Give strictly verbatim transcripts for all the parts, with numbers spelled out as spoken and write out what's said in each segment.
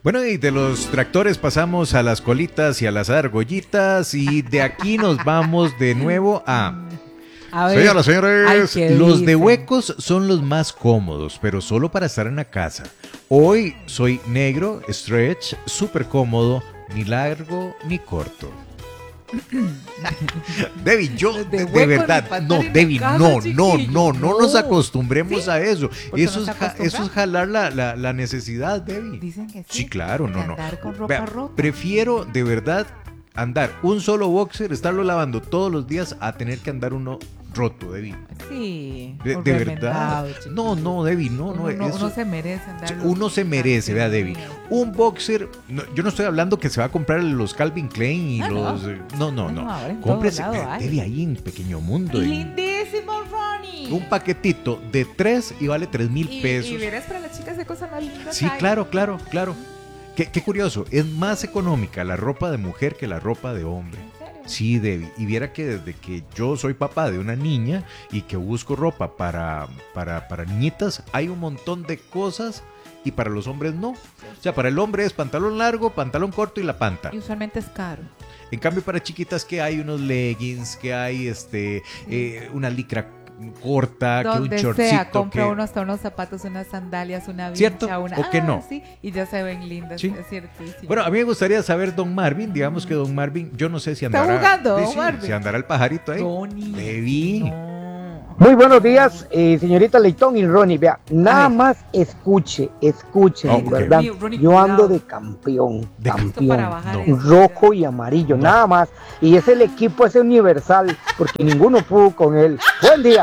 Bueno, y de los tractores pasamos a las colitas y a las argollitas y de aquí nos vamos de nuevo a... A ver. Señoras, señores, Ay, los dicen? de huecos son los más cómodos, pero solo para estar en la casa. Hoy soy negro, stretch, súper cómodo, ni largo ni corto. Debbie, yo De de, de huecos verdad, ni para no, estar en la Debbie, casa, no, no, chiquillo. no, no nos No. acostumbremos ¿Sí? a eso. Porque Eso no es, se ja- acostumbra. eso es jalar la, la, la necesidad, Debbie. Dicen que sí. Sí, claro, no, de no. andar con ropa Vea, rota. prefiero de verdad andar un solo boxer, estarlo lavando todos los días a tener que andar uno roto, Debbie. Sí. De, o de remendado, verdad. chiquillo. No, no, Debbie, no, no. Uno, no- eso- uno se merece andar. uno se merece, vea, Debbie. Un boxer, no, yo no estoy hablando que se va a comprar los Calvin Klein y Ah, no. los... eh, No, no, no. No, ahora en todo Cómprese, lado vea, hay. Debbie, ahí en Pequeño Mundo. Y en- lindísimo, Ronnie. un paquetito de tres y vale tres mil Y- pesos. Y verás para las chicas de cosas más lindas. Sí, hay. claro, claro, claro. Qué, qué curioso, es más económica la ropa de mujer que la ropa de hombre. ¿En serio? Sí, Debbie. Y viera que desde que yo soy papá de una niña y que busco ropa para, para, para niñitas, hay un montón de cosas y para los hombres no. O sea, para el hombre es pantalón largo, pantalón corto y la panta. Y usualmente es caro. En cambio, para chiquitas que hay unos leggings, que hay este eh, una licra corta, que un Donde shortcito. sea, compra que... uno hasta unos zapatos, unas sandalias, una vincha, ¿Cierto? una... ¿O que no? Ah, sí, y ya se ven lindas, Sí. es ciertísimo. Bueno, a mí me gustaría saber Don Marvin, digamos que Don Marvin, yo no sé si ¿Está andará... jugando, Sí, Don sí, Marvin? si andará el pajarito ahí. Ronnie, Debbie. no. Muy buenos días, eh, señorita Leitón y Ronnie. Vea, nada Ay. más escuche, escuche, Ok. ¿verdad? Ronnie, Ronnie, Yo ando cuidado. de campeón, De Esto para campeón, bajar No. eso, rojo y amarillo, No. nada más. Y es el equipo ese universal, porque ninguno pudo con él. Buen día.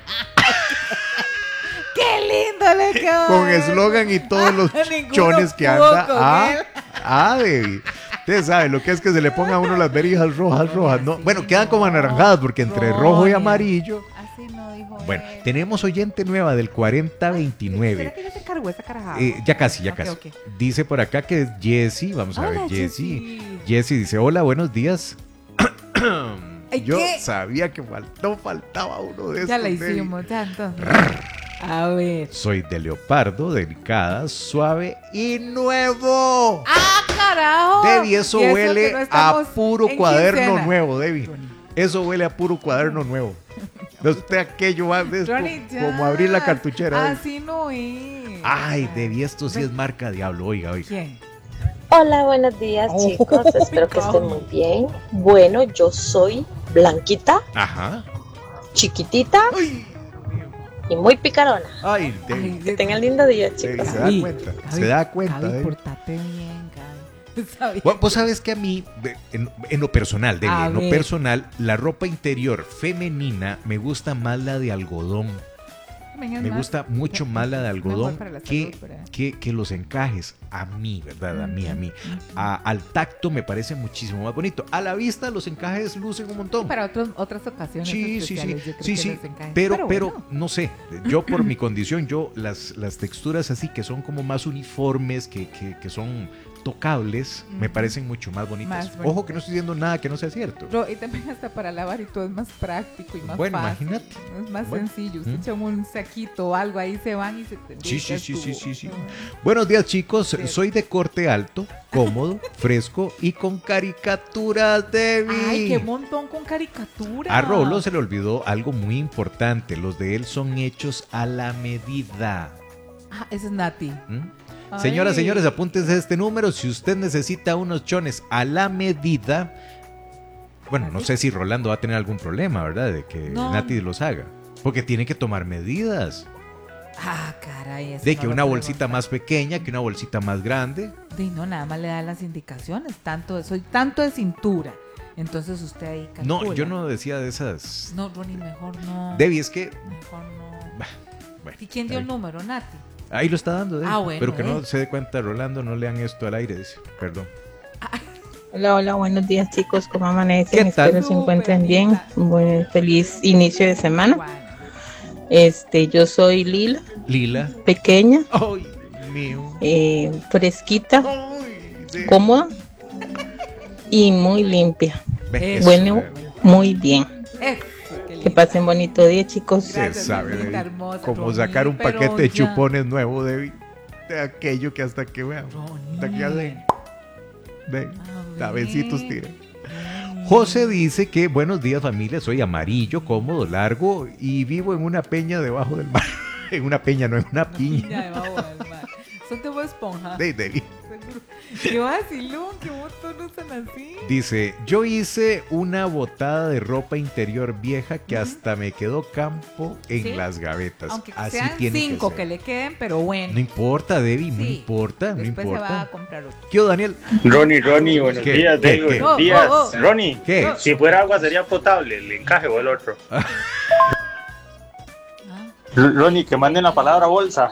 ¡Qué lindo le quedó! Con eslogan y todos los Ninguno chones que pudo anda. con Ah, él. ah, Debbie. Ustedes saben lo que es que se le ponga a uno las verijas rojas, rojas. No, Así bueno, quedan como no. anaranjadas porque entre rojo y Ronnie. amarillo. Así no dijo Bueno, él. tenemos oyente nueva del cuarenta veintinueve. ¿Será que ya se cargó esa carajada? Eh, ya casi, ya Ok, casi. ok. Dice por acá que es Jessy. Vamos a Hola, ver, Jessy. Jessy. Jessy dice: hola, buenos días. Ay, Yo ¿qué? sabía que faltó, faltaba uno de estos. Ya la Debbie. hicimos, ya entonces. A ver. Soy de leopardo, delicada, suave y nuevo. ¡Ah, carajo! Debbie, eso, Y que huele no a estamos puro en cuaderno quincena. nuevo, Debbie. Ronnie. Eso huele a puro cuaderno nuevo. No usted aquello va, es Ronnie, co- ya. como abrir la cartuchera. Debbie. Así no es. Ay, Debbie, esto sí es marca diablo, oiga, oiga. ¿Quién? Hola, buenos días Oh, chicos, espero que estén wow. muy bien. Bueno, yo soy blanquita, Ajá. chiquitita Ay, y muy picarona. ay, Debbie. Ay, Que tengan lindo día, Debbie, chicos. se da Gaby, cuenta, Gaby, se da cuenta. Gaby, Debbie. portate bien, Gaby. ¿Sabes? Bueno, vos sabes que a mí, de- en, en lo personal, Debbie, A en lo ver. personal, la ropa interior femenina me gusta más la de algodón. Venga, Me más. gusta mucho más la de algodón Mejor para la que, salud, ¿verdad? que, que los encajes. A mí, ¿verdad? A mí, a mí. A- al tacto me parece muchísimo más bonito. A la vista los encajes lucen un montón. Para otros, otras ocasiones Sí, sí, sí, especiales, yo creo sí, que sí, les encaje. pero, pero, bueno. no sé, yo por mi condición, yo las, las texturas así que son como más uniformes, que, que, que son tocables, me Ujú. parecen mucho más bonitas. Más bonitas. Ojo que no estoy diciendo nada que no sea cierto. Ro- y también hasta para lavar y todo es más práctico y más Bueno, fácil. imagínate. Es más Bueno. sencillo. Usted Mm. echa un saquito o algo, ahí se van y se te Sí, ya sí, sí, sí, estuvo. sí, sí. Ah. Buenos días, chicos. Cierto. Soy de corte alto, cómodo, fresco y con caricaturas, Debbie. Ay, qué montón con caricatura. A Rolo se le olvidó algo muy importante. Los de él son hechos a la medida. Ah, ese es Nati. ¿Mm? Ay. Señoras, señores, apúntense este número. Si usted necesita unos chones a la medida, bueno, no sé si Rolando va a tener algún problema, ¿verdad? De que No. Nati los haga. Porque tiene que tomar medidas. Ah, caray. eso De no que lo una puedo bolsita contar. más pequeña, que una bolsita más grande. Sí, no, nada más le da las indicaciones. Tanto, soy tanto de cintura. Entonces usted ahí calcula. No, yo no decía de esas. No, Ronnie, mejor no. Debbie, es que. Mejor no. Bah, bueno, ¿Y quién dio el ahí, número, Nati? ahí lo está dando, Debbie. Ah, bueno, Pero que no eh. se dé cuenta, Rolando, no lean esto al aire, dice. Perdón. Hola, hola, buenos días chicos, ¿cómo amanecen? ¿Qué tal? Espero se encuentren bien. Buen, feliz inicio de semana. Bueno. Este, yo soy Lila, Lila. pequeña, Ay, Dios mío. eh, fresquita, Ay, Debbie. cómoda y muy limpia. Ve, Eh, eso, Bueno, Debbie. muy bien. Eso, qué Que lindo. pasen bonito día chicos. Se Gracias, sabe, mamita Debbie. hermosa, Como Ronnie, sacar un pero paquete de ya. chupones nuevo, Debbie. De aquello que hasta que vean. Ronnie. Hasta que ya ven. Ven. A Tabecitos ver. tira. Ronnie. José dice que buenos días familia, soy amarillo, cómodo, largo y vivo en una peña debajo del mar. En una peña, no en una piña. Ya, debajo del mar. Son de Bob Esponja. De- de- Seguro. Qué vacilón, qué montón no están así. Dice, yo hice una botada de ropa interior vieja que hasta me quedó campo en ¿Sí? las gavetas. Aunque Así sean tiene cinco que, que, ser. le queden, pero bueno. No importa, Debbie, no Sí. importa, no Después se va a importa. comprar otro. ¿Qué, Daniel? Ronnie, Ronnie, buenos ¿Qué? días, ¿Qué? David, ¿Qué? buenos Oh, días. oh, oh. Ronnie, ¿Qué? si fuera agua sería potable, el encaje o el otro. Ah. R- Ronnie, que manden la palabra bolsa.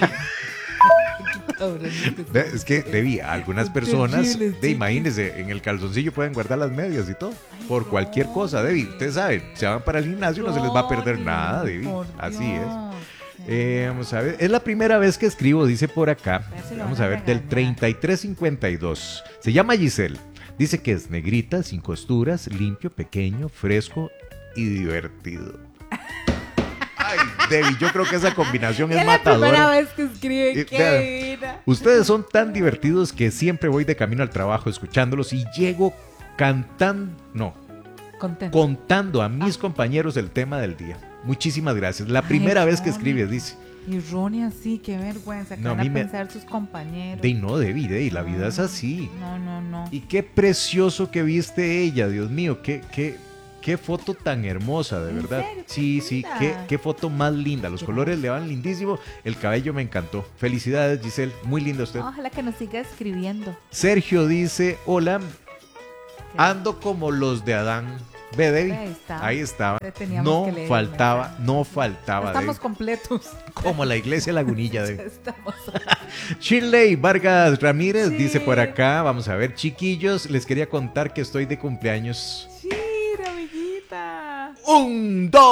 Ve, Es que, Debbie, algunas personas, Terrible, de, sí. imagínense, en el calzoncillo pueden guardar las medias y todo. Ay, Por no. cualquier cosa, Debbie. Ustedes saben, se van para el gimnasio, no se les va a perder Ronnie, nada, Debbie. por Así es. Dios. Eh, vamos a ver, es la primera vez que escribo, dice por acá. A ver si lo Vamos van a a ver, del regañar. treinta y tres cincuenta y dos. Se llama Giselle. Dice que es negrita, sin costuras, limpio, pequeño, fresco y divertido. Ay, Debbie, yo creo que esa combinación es Es la primera matadora. vez que escribe. Eh, Qué vea. divina. Ustedes son tan divertidos que siempre voy de camino al trabajo escuchándolos y llego cantando, no, Contento. contando a mis compañeros el tema del día. Muchísimas gracias. La Ay, primera vez que Ronnie. escribes, dice. Y Ronnie así, qué vergüenza. Que No, a van a mí me- pensar sus compañeros. De no, Debbie, de la vida es así. No, no, no. Y qué precioso que viste ella, Dios mío, qué, qué, qué foto tan hermosa, de ¿En verdad. serio? Qué Sí, sí, linda. qué, qué foto más linda. Los Gracias. colores le van lindísimo, el cabello me encantó. Felicidades, Giselle, muy linda usted. Ojalá que nos siga escribiendo. Sergio dice, hola, ando como los de Adán. Ve, Debbie, Ahí está. ahí estaba. Ya teníamos No que leer el faltaba, mensaje. no faltaba, Estamos Debbie. completos. Como la iglesia Lagunilla, Debbie. Estamos. Shirley Vargas Ramírez Sí. dice por acá, vamos a ver, chiquillos, les quería contar que estoy de cumpleaños. Sí, amiguita. Un, dos.